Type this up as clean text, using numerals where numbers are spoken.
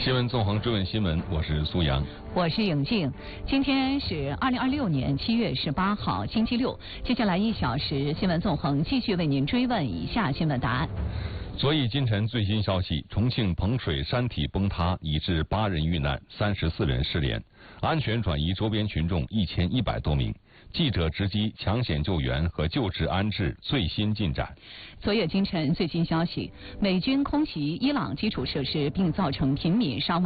新闻纵横追问新闻，我是苏阳， 我是颖静。今天是2026年7月18号，星期六。接下来1小时，新闻纵横继续为您追问以下新闻答案。 昨夜今晨最新消息：重庆彭水山体崩塌，已致8人遇难，34人失联，安全转移周边群众1100多名。记者直击抢险救援和救治安置最新进展。 昨夜今晨最新消息：美军空袭伊朗基础设施，并造成平民伤亡。